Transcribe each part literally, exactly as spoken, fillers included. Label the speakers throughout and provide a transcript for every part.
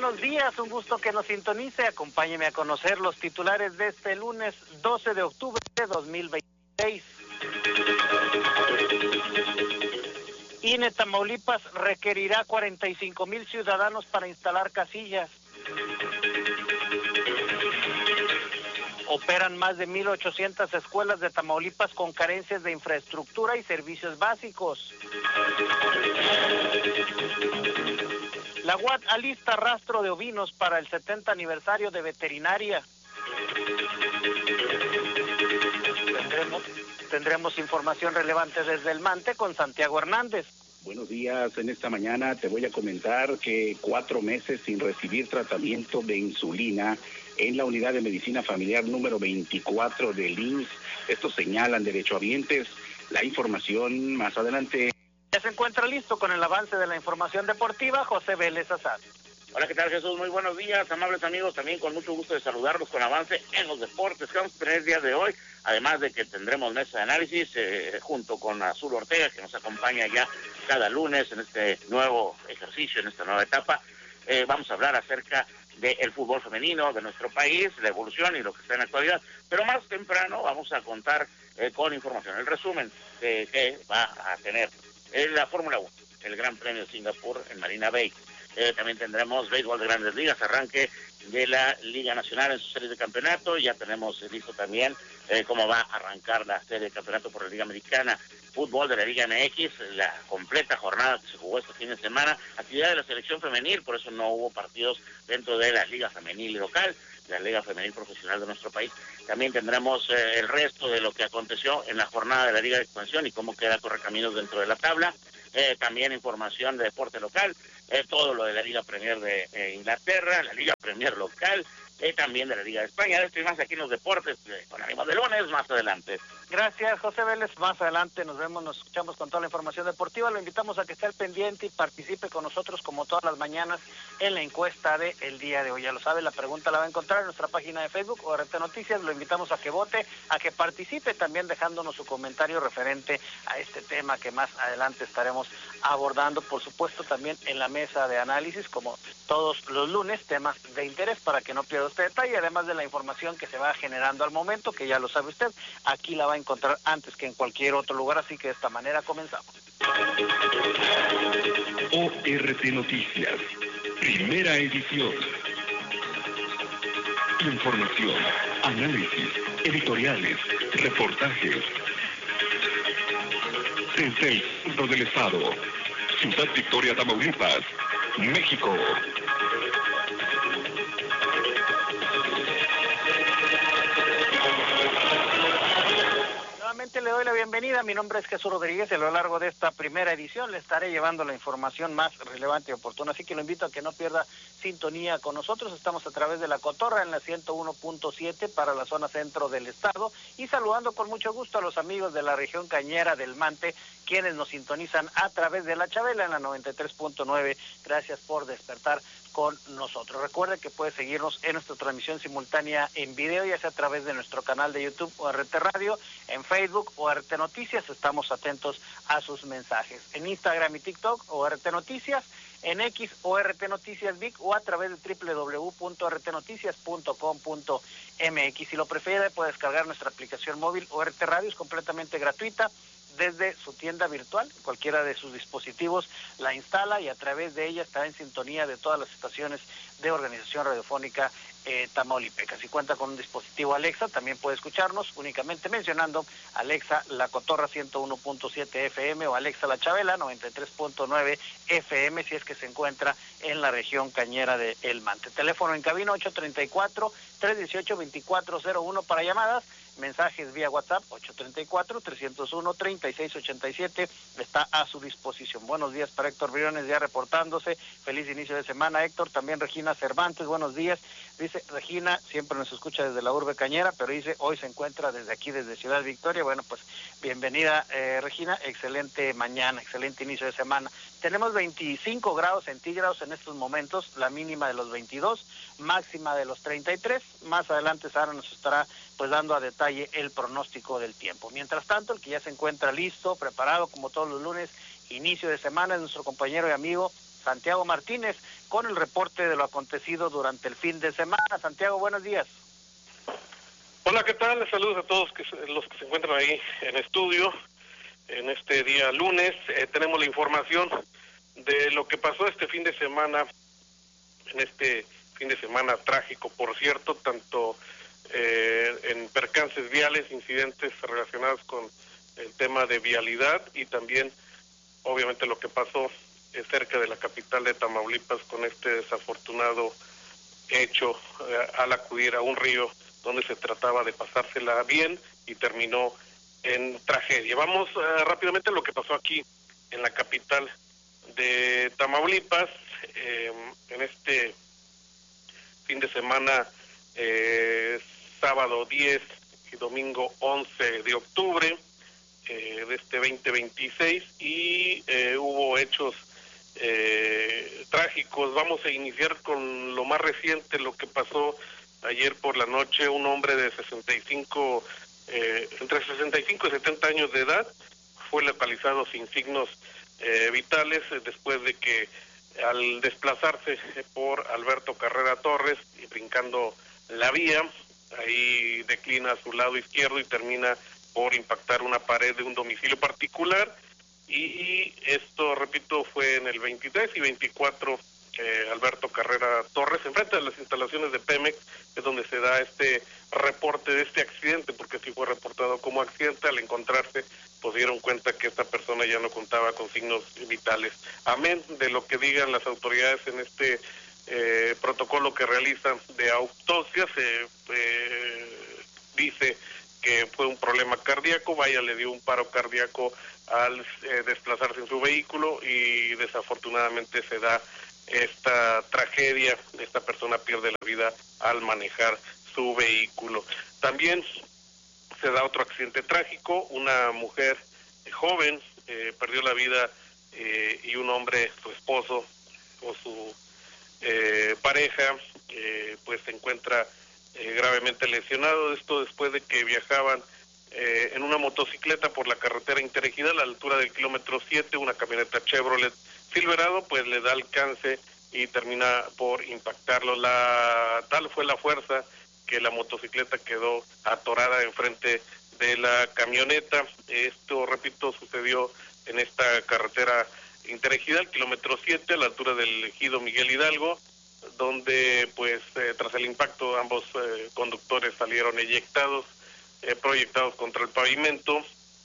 Speaker 1: buenos días, un gusto que nos sintonice. Acompáñeme a conocer los titulares de este lunes doce de octubre de dos mil veintiséis. I N E Tamaulipas requerirá cuarenta y cinco mil ciudadanos para instalar casillas. Operan más de mil ochocientas escuelas de Tamaulipas con carencias de infraestructura y servicios básicos. La U A D alista rastro de ovinos para el setenta aniversario de veterinaria. Tendremos, tendremos información relevante desde el Mante con Santiago Hernández.
Speaker 2: Buenos días, en esta mañana te voy a comentar que cuatro meses sin recibir tratamiento de insulina en la unidad de medicina familiar número veinticuatro del I M S S. Estos señalan derechohabientes. La información más adelante.
Speaker 1: Ya se encuentra listo con el avance de la información deportiva José Vélez Azad.
Speaker 3: Hola, ¿qué tal, Jesús? Muy buenos días, amables amigos. También con mucho gusto de saludarlos con avance en los deportes que vamos a tener el día de hoy. Además de que tendremos mesa de análisis eh, junto con Azul Ortega, que nos acompaña ya cada lunes en este nuevo ejercicio, en esta nueva etapa. Eh, vamos a hablar acerca del fútbol femenino de nuestro país, la evolución y lo que está en la actualidad. Pero más temprano vamos a contar eh, con información, el resumen de que va a tener eh, la Fórmula uno, el Gran Premio de Singapur en Marina Bay. Eh, también tendremos béisbol de Grandes Ligas, arranque de la Liga Nacional en su serie de campeonato. Ya tenemos listo también eh, cómo va a arrancar la serie de campeonato por la Liga Americana. Fútbol de la Liga M X, la completa jornada que se jugó este fin de semana. Actividad de la selección femenil, por eso no hubo partidos dentro de la Liga Femenil local, la Liga Femenil Profesional de nuestro país. También tendremos eh, el resto de lo que aconteció en la jornada de la Liga de Expansión y cómo queda Correcaminos dentro de la tabla. Eh, también información de deporte local, eh, todo lo de la Liga Premier de eh, Inglaterra, la Liga Premier local, eh, también de la Liga de España. Esto y más aquí en los deportes, eh, con ánimo de lunes, más adelante.
Speaker 1: Gracias, José Vélez. Más adelante nos vemos, nos escuchamos con toda la información deportiva. Lo invitamos a que esté al pendiente y participe con nosotros como todas las mañanas en la encuesta de el día de hoy. Ya lo sabe, la pregunta la va a encontrar en nuestra página de Facebook o R T Noticias. Lo invitamos a que vote, a que participe también dejándonos su comentario referente a este tema que más adelante estaremos abordando, por supuesto también en la mesa de análisis, como todos los lunes, temas de interés para que no pierda usted detalle, además de la información que se va generando al momento, que ya lo sabe usted, aquí la va a encontrar antes que en cualquier otro lugar, así que de esta manera comenzamos.
Speaker 4: O R T Noticias, primera edición. Información, análisis, editoriales, reportajes. Desde el centro del estado, Ciudad Victoria, Tamaulipas, México.
Speaker 1: Nuevamente le doy la bienvenida. Mi nombre es Jesús Rodríguez y a lo largo de esta primera edición le estaré llevando la información más relevante y oportuna, así que lo invito a que no pierda sintonía con nosotros. Estamos a través de La Cotorra en la ciento uno punto siete para la zona centro del estado y saludando con mucho gusto a los amigos de la región cañera del Mante, quienes nos sintonizan a través de La Chabela en la noventa y tres punto nueve. Gracias por despertar con nosotros. Recuerde que puede seguirnos en nuestra transmisión simultánea en video, ya sea a través de nuestro canal de YouTube o R T Radio, en Facebook o R T Noticias. Estamos atentos a sus mensajes. En Instagram y TikTok o R T Noticias, en X o R T Noticias Vic o a través de doble u doble u doble u punto r t noticias punto com punto m x. Si lo prefiere, puede descargar nuestra aplicación móvil o R T Radio, es completamente gratuita. Desde su tienda virtual, cualquiera de sus dispositivos la instala y a través de ella está en sintonía de todas las estaciones de Organización Radiofónica eh, Tamaulipeca. Si cuenta con un dispositivo Alexa, también puede escucharnos únicamente mencionando Alexa La Cotorra ciento uno punto siete F M o Alexa La Chabela noventa y tres punto nueve F M si es que se encuentra en la región cañera de El Mante. Teléfono en cabina ocho treinta y cuatro, trescientos dieciocho, veinticuatro cero uno para llamadas. Mensajes vía WhatsApp ocho treinta y cuatro, trescientos uno, treinta y seis ochenta y siete está a su disposición. Buenos días para Héctor Briones ya reportándose. Feliz inicio de semana, Héctor. También Regina Cervantes, buenos días. Dice Regina, siempre nos escucha desde la urbe cañera, pero dice hoy se encuentra desde aquí, desde Ciudad Victoria. Bueno, pues bienvenida eh, Regina, excelente mañana, excelente inicio de semana. Tenemos veinticinco grados centígrados en estos momentos, la mínima de los veintidós, máxima de los treinta y tres. Más adelante Sara nos estará pues dando a detalle el pronóstico del tiempo. Mientras tanto, el que ya se encuentra listo, preparado como todos los lunes, inicio de semana, es nuestro compañero y amigo Santiago Martínez, con el reporte de lo acontecido durante el fin de semana. Santiago, buenos días.
Speaker 5: Hola, ¿qué tal? Saludos a todos que, los que se encuentran ahí en estudio. En este día lunes eh, tenemos la información de lo que pasó este fin de semana, en este fin de semana trágico, por cierto, tanto eh, en percances viales, incidentes relacionados con el tema de vialidad y también, obviamente, lo que pasó eh, cerca de la capital de Tamaulipas con este desafortunado hecho eh, al acudir a un río donde se trataba de pasársela bien y terminó en tragedia. Vamos uh, rápidamente a lo que pasó aquí en la capital de Tamaulipas, eh, en este fin de semana, eh, sábado diez y domingo once de octubre eh, de este veinte veintiséis, y eh, hubo hechos eh, trágicos. Vamos a iniciar con lo más reciente, lo que pasó ayer por la noche. Un hombre de sesenta y cinco Eh, entre sesenta y cinco y setenta años de edad fue localizado sin signos eh, vitales eh, después de que al desplazarse eh, por Alberto Carrera Torres y brincando la vía, ahí declina a su lado izquierdo y termina por impactar una pared de un domicilio particular. Y, y esto, repito, fue en el veintitrés y veinticuatro eh, Alberto Carrera Torres, enfrente de las instalaciones de Pemex, es donde se da este reporte de este accidente, porque sí fue reportado como accidente. Al encontrarse, pues dieron cuenta que esta persona ya no contaba con signos vitales. Amén de lo que digan las autoridades en este eh, protocolo que realizan de autopsia, se eh, dice que fue un problema cardíaco, vaya, le dio un paro cardíaco al eh, desplazarse en su vehículo y desafortunadamente se da esta tragedia. Esta persona pierde la vida al manejar su vehículo. También se da otro accidente trágico. Una mujer eh, joven eh, perdió la vida eh, y un hombre, su esposo o su eh, pareja, eh, pues se encuentra eh, gravemente lesionado. Esto después de que viajaban eh, en una motocicleta por la carretera interregional a la altura del kilómetro siete. Una camioneta Chevrolet Silverado pues le da alcance y termina por impactarlo. La tal fue la fuerza que la motocicleta quedó atorada enfrente de la camioneta. Esto, repito, sucedió en esta carretera interregional, kilómetro siete, a la altura del ejido Miguel Hidalgo, donde pues eh, tras el impacto ambos eh, conductores salieron eyectados, eh, proyectados contra el pavimento,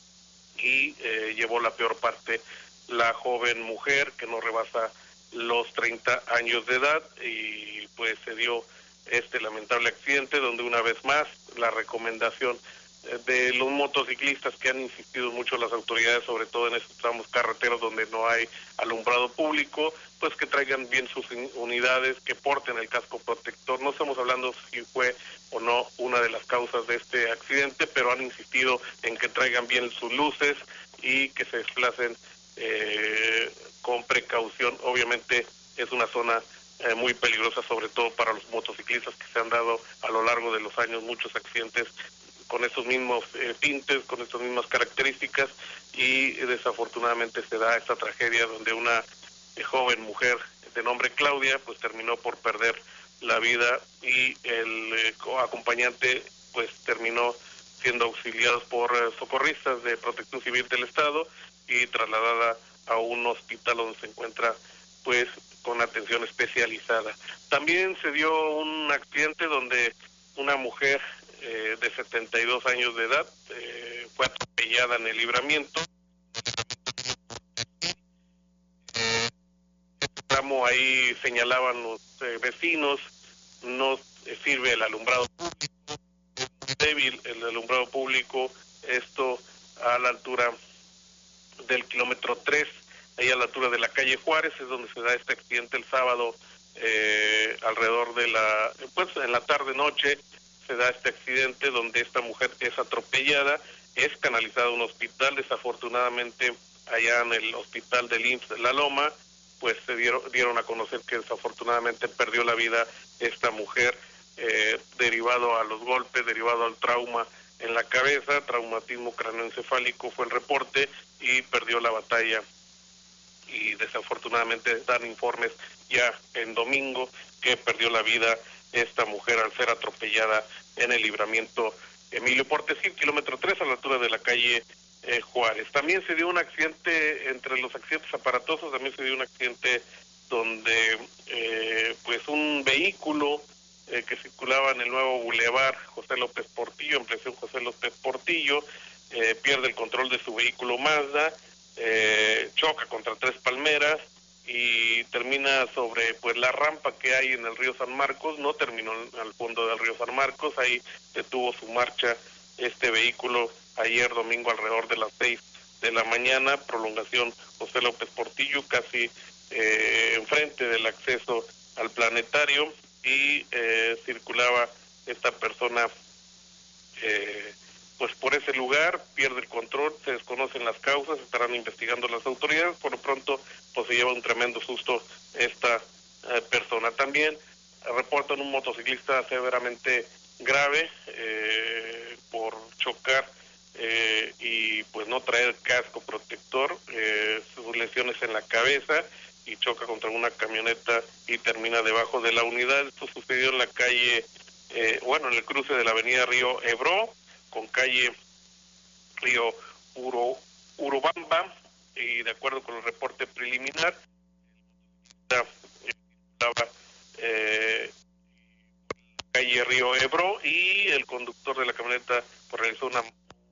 Speaker 5: y eh, llevó la peor parte la joven mujer, que no rebasa los treinta años de edad, y pues se dio este lamentable accidente donde una vez más la recomendación de los motociclistas, que han insistido mucho las autoridades, sobre todo en estos tramos carreteros donde no hay alumbrado público, pues que traigan bien sus unidades, que porten el casco protector. No estamos hablando si fue o no una de las causas de este accidente, pero han insistido en que traigan bien sus luces y que se desplacen eh, con precaución. Obviamente es una zona eh, muy peligrosa, sobre todo para los motociclistas, que se han dado a lo largo de los años muchos accidentes con estos mismos eh, tintes, con estas mismas características, y desafortunadamente se da esta tragedia donde una eh, joven mujer de nombre Claudia pues terminó por perder la vida, y el eh, acompañante pues terminó siendo auxiliados por eh, socorristas de Protección Civil del Estado y trasladada a un hospital donde se encuentra pues con atención especializada. También se dio un accidente donde una mujer eh, de setenta y dos años de edad eh, fue atropellada en el Libramiento. Ahí señalaban los eh, vecinos, no eh, sirve el alumbrado público, débil el alumbrado público, esto a la altura del kilómetro tres, ahí a la altura de la calle Juárez, es donde se da este accidente el sábado, eh, alrededor de la, pues en la tarde-noche, se da este accidente donde esta mujer es atropellada, es canalizada a un hospital. Desafortunadamente allá en el hospital del I M S S La Loma, pues se dieron, dieron a conocer que desafortunadamente perdió la vida esta mujer, eh, derivado a los golpes, derivado al trauma en la cabeza, traumatismo cráneoencefálico fue el reporte, y perdió la batalla y desafortunadamente dan informes ya en domingo que perdió la vida esta mujer al ser atropellada en el libramiento Emilio Portesín, kilómetro tres, a la altura de la calle eh, Juárez. También se dio un accidente, entre los accidentes aparatosos, también se dio un accidente donde eh, pues un vehículo eh, que circulaba en el nuevo bulevar José López Portillo, en presión José López Portillo, eh, pierde el control de su vehículo Mazda, eh, choca contra tres palmeras y termina sobre pues la rampa que hay en el río San Marcos. No terminó al fondo del río San Marcos, ahí detuvo su marcha este vehículo ayer domingo alrededor de las seis de la mañana, prolongación José López Portillo, casi eh, enfrente del acceso al planetario, y eh, circulaba esta persona eh, pues por ese lugar, pierde el control, se desconocen las causas, estarán investigando las autoridades. Por lo pronto pues se lleva un tremendo susto esta eh, persona. También reportan un motociclista severamente grave eh, por chocar eh, y pues no traer casco protector, eh, sus lesiones en la cabeza, y choca contra una camioneta y termina debajo de la unidad. Esto sucedió en la calle, eh, bueno, en el cruce de la avenida Río Ebro con calle Río Uro, Urubamba, y de acuerdo con el reporte preliminar, estaba eh, calle Río Ebro, y el conductor de la camioneta pues, realizó una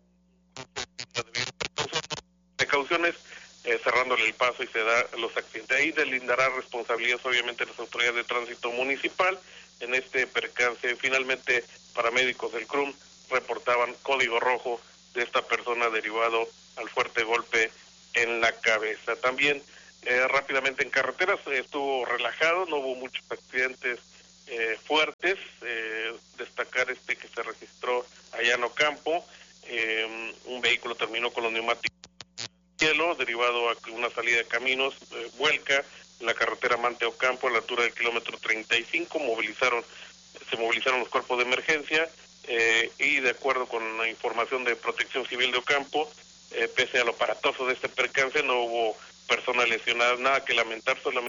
Speaker 5: precauciones eh, cerrándole el paso y se da los accidentes. Ahí delindará responsabilidades obviamente las autoridades de tránsito municipal en este percance. Finalmente, paramédicos del C R U M reportaban código rojo de esta persona derivado al fuerte golpe en la cabeza. También eh, rápidamente en carreteras eh, estuvo relajado, no hubo muchos accidentes eh, fuertes, eh, destacar este que se registró allá en Ocampo, eh, un vehículo terminó con los neumáticos cielo, derivado a una salida de caminos, eh, vuelca en la carretera Mante Ocampo a la altura del kilómetro treinta y cinco, movilizaron, se movilizaron los cuerpos de emergencia, eh, y de acuerdo con la información de Protección Civil de Ocampo, eh, pese a lo aparatoso de este percance, no hubo personas lesionadas, nada que lamentar, solamente